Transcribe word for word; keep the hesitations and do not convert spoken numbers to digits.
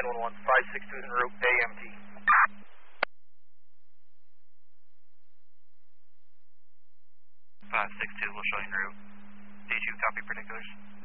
nine one one, five six two is en route, A M T. five six two will show you en route. D two, copy particulars.